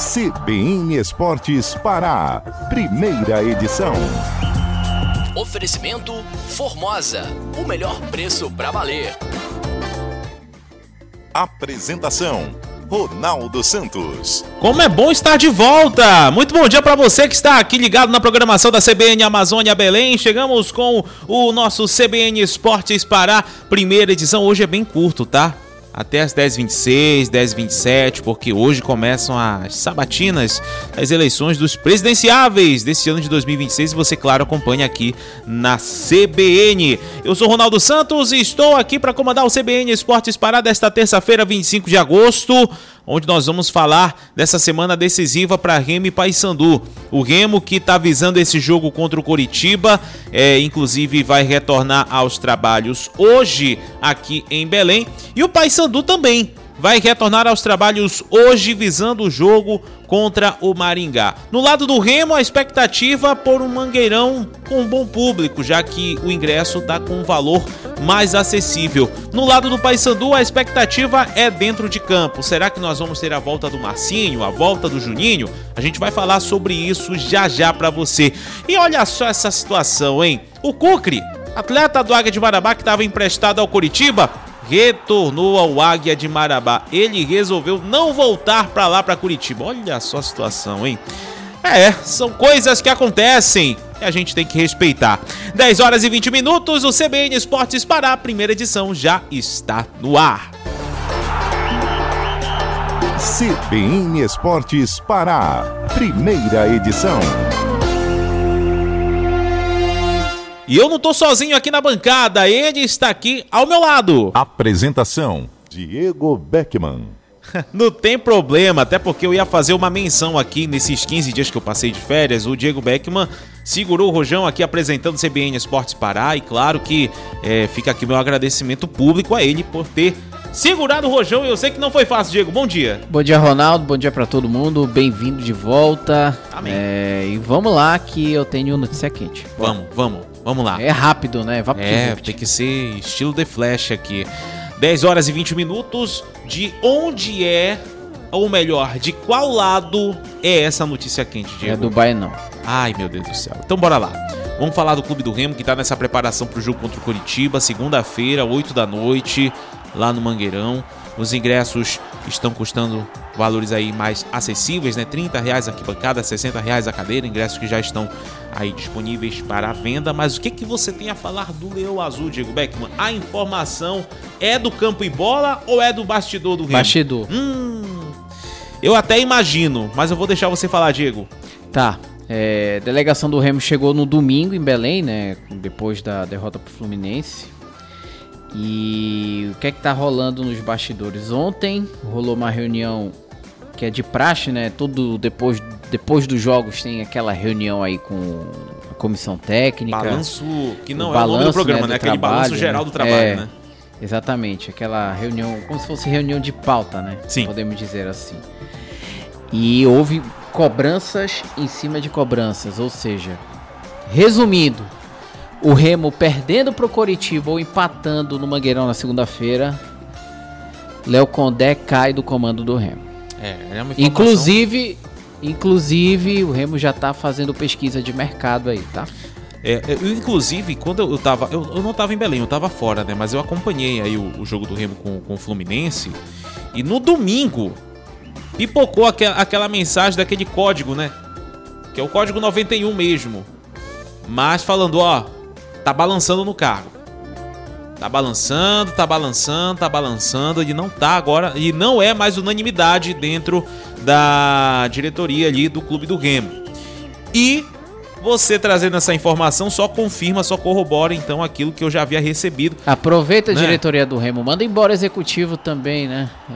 CBN Esportes Pará, primeira edição. Oferecimento Formosa, o melhor preço pra valer. Apresentação: Ronaldo Santos. Como é bom estar de volta! Muito bom dia para você que está aqui ligado na programação da CBN Amazônia Belém. Chegamos com o nosso CBN Esportes Pará, primeira edição. Hoje é bem curto, tá? Até as 10h26, 10h27, porque hoje começam as sabatinas das eleições dos presidenciáveis desse ano de 2026 e você, claro, acompanha aqui na CBN. Eu sou Ronaldo Santos e estou aqui para comandar o CBN Esportes Pará desta terça-feira, 25 de agosto, onde nós vamos falar dessa semana decisiva para Remo e Paysandu. O Remo que está visando esse jogo contra o Coritiba, inclusive vai retornar aos trabalhos hoje aqui em Belém, e o Paysandu também vai retornar aos trabalhos hoje visando o jogo contra o Maringá. No lado do Remo, a expectativa por um Mangueirão com um bom público, já que o ingresso está com um valor mais acessível. No lado do Paysandu, a expectativa é dentro de campo. Será que nós vamos ter a volta do Marcinho, a volta do Juninho? A gente vai falar sobre isso já para você. E olha só essa situação, hein? O Cucri, atleta do Águia de Marabá que estava emprestado ao Coritiba, retornou ao Águia de Marabá. Ele resolveu não voltar para lá, para Curitiba. Olha só a situação, hein? São coisas que acontecem e a gente tem que respeitar. 10h20, o CBN Esportes Pará, primeira edição, já está no ar. CBN Esportes Pará, primeira edição. E eu não tô sozinho aqui na bancada, ele está aqui ao meu lado. Apresentação: Diego Beckman. Não tem problema, até porque eu ia fazer uma menção aqui nesses 15 dias que eu passei de férias. O Diego Beckman segurou o rojão aqui apresentando o CBN Esportes Pará. E claro que fica aqui meu agradecimento público a ele por ter segurado o rojão. Eu sei que não foi fácil, Diego. Bom dia. Bom dia, Ronaldo. Bom dia pra todo mundo. Bem-vindo de volta. Amém. E vamos lá que eu tenho notícia quente. Vamos lá. É rápido, né? Tem que ser estilo The Flash aqui. 10h20, de onde ou melhor, de qual lado é essa notícia quente, Diego? É Dubai, não. Ai, meu Deus do céu. Então bora lá. Vamos falar do Clube do Remo, que tá nessa preparação pro jogo contra o Coritiba, segunda-feira, 20h, lá no Mangueirão. Os ingressos estão custando valores aí mais acessíveis, né? R$30 a arquibancada, R$60 a cadeira, ingressos que já estão aí disponíveis para a venda. Mas o que você tem a falar do Leão Azul, Diego Beckman? A informação é do campo e bola ou é do bastidor do Remo? Bastidor. Eu até imagino, mas eu vou deixar você falar, Diego. Tá. Delegação do Remo chegou no domingo em Belém, né? Depois da derrota pro Fluminense. E o que é que tá rolando nos bastidores? Ontem rolou uma reunião que é de praxe, né? Tudo depois dos jogos tem aquela reunião aí com a comissão técnica. Balanço, que não é o nome do programa, né? Aquele trabalho, balanço geral do trabalho, né? Exatamente, aquela reunião, como se fosse reunião de pauta, né? Sim. Podemos dizer assim. E houve cobranças em cima de cobranças, ou seja, resumindo, o Remo perdendo pro Coritiba ou empatando no Mangueirão na segunda-feira, Léo Condé cai do comando do Remo. É uma informação... Inclusive, o Remo já tá fazendo pesquisa de mercado aí, tá? Inclusive, quando eu tava... Eu não tava em Belém, eu tava fora, né? Mas eu acompanhei aí o jogo do Remo com o Fluminense. E no domingo, pipocou aquela mensagem daquele código, né? Que é o código 91 mesmo. Mas falando, tá balançando no cargo. Tá balançando. Ele não tá agora. E não é mais unanimidade dentro da diretoria ali do Clube do Remo. E você trazendo essa informação só confirma, só corrobora então aquilo que eu já havia recebido. Aproveita, né? A diretoria do Remo, manda embora o executivo também, né?